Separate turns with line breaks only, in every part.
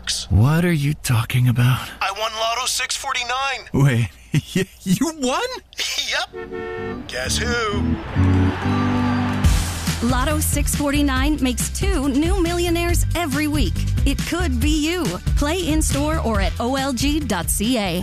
bucks.
What are you talking about?
I won Lotto 649.
Wait, you won?
Yep. Guess who?
Lotto 649 makes 2 new millionaires every week. It could be you. Play in-store or at olg.ca.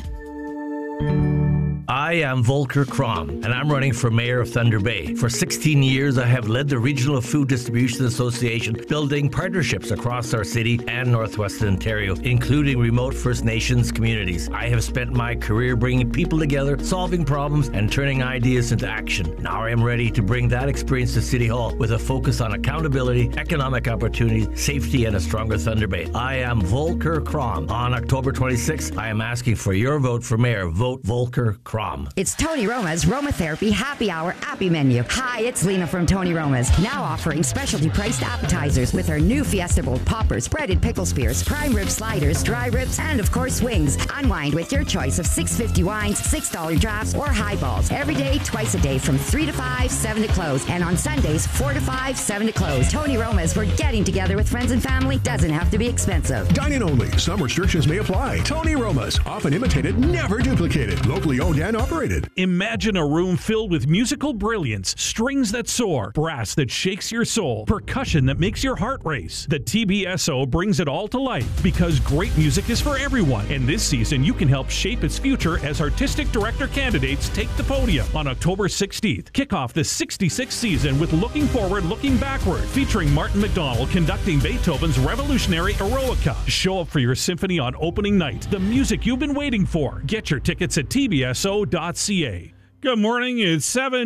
I am Volker Krom, and I'm running for mayor of Thunder Bay. For 16 years, I have led the Regional Food Distribution Association, building partnerships across our city and Northwestern Ontario, including remote First Nations communities. I have spent my career bringing people together, solving problems, and turning ideas into action. Now I am ready to bring that experience to City Hall with a focus on accountability, economic opportunity, safety, and a stronger Thunder Bay. I am Volker Krom. On October 26th, I am asking for your vote for mayor. Vote Volker Krom.
It's Tony Roma's Romatherapy Happy Hour Appy Menu. Hi, it's Lena from Tony Roma's. Now offering specialty priced appetizers with our new Fiesta Bowl poppers, breaded pickle spears, prime rib sliders, dry ribs, and of course wings. Unwind with your choice of $6.50 wines, $6 drafts, or highballs. Every day, twice a day from 3 to 5, 7 to close. And on Sundays, 4 to 5, 7 to close. Tony Roma's, where getting together with friends and family doesn't have to be expensive.
Dine-in only. Some restrictions may apply. Tony Roma's. Often imitated, never duplicated. Locally owned and operated.
Imagine a room filled with musical brilliance, strings that soar, brass that shakes your soul, percussion that makes your heart race. The TBSO brings it all to life because great music is for everyone. And this season, you can help shape its future as artistic director candidates take the podium on October 16th. Kick off the 66th season with Looking Forward, Looking Backward, featuring Martin McDonald conducting Beethoven's Revolutionary Eroica. Show up for your symphony on opening night. The music you've been waiting for. Get your tickets at tbso.ca. Good morning. It's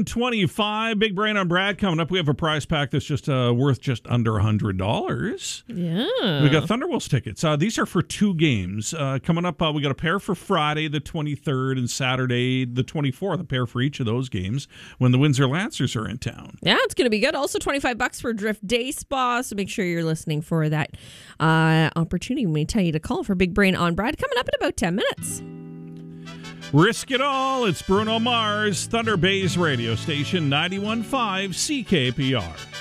7:25. Big Brain on Brad coming up. We have a prize pack that's just worth just under $100.
Yeah.
We got Thunderwolves tickets. These are for 2 games. Coming up, we got a pair for Friday the 23rd and Saturday the 24th, a pair for each of those games when the Windsor Lancers are in town.
Yeah, it's going to be good. Also, $25 for Drift Day Spa, so make sure you're listening for that opportunity when we tell you to call for Big Brain on Brad. Coming up in about 10 minutes.
Risk it all. It's Bruno Mars, Thunder Bay's radio station, 91.5 CKPR.